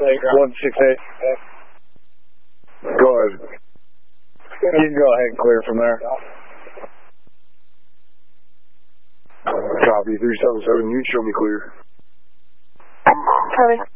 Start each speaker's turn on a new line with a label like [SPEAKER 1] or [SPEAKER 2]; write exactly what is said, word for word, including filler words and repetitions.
[SPEAKER 1] one six eight.
[SPEAKER 2] Go ahead.
[SPEAKER 1] You can go ahead and clear from there.
[SPEAKER 2] Copy, three seven seven, you can show me clear.
[SPEAKER 3] Copy.